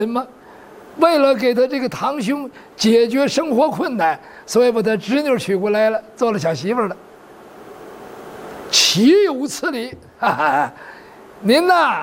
嘛，为了给他这个堂兄解决生活困难，所以把他侄女娶过来了，做了小媳妇了。岂有此理！哈哈，您呐。